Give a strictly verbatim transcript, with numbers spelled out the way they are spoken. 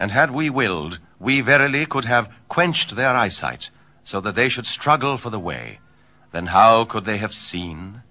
And had we willed, we verily could have quenched their eyesight, so that they should struggle for the way. Then how could they have seen?